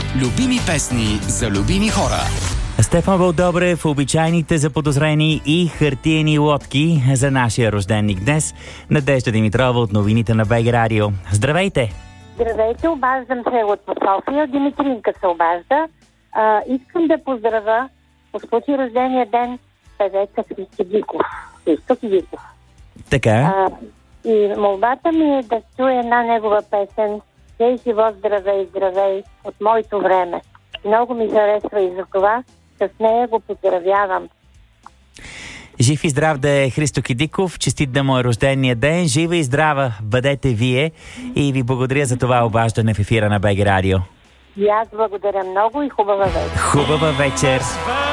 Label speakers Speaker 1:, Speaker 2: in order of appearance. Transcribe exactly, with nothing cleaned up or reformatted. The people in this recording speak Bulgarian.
Speaker 1: Любими песни за любими хора.
Speaker 2: Стефан Вълдобрев, обичайните заподозрени и хартиени лодки за нашия рожденник днес. Надежда Димитрова от новините на БГ Радио. Здравейте!
Speaker 3: Здравейте, обаждам се от София. Димитринка се обажда. А, искам да поздравя по случай рождения ден певеца Христо Диков. Христо Диков.
Speaker 2: Така.
Speaker 3: А, и молбата ми е да чуя една негова песен "Ей, живот, здравей, здравей" от моето време. Много ми харесва и за това с нея го поздравявам.
Speaker 2: Жив и здрав да е Христо Кидиков, честит да му е рождения ден, жива и здрава бъдете вие и ви благодаря за това обаждане в ефира на БГ Радио.
Speaker 3: И аз благодаря много и хубава вечер.
Speaker 2: Хубава вечер!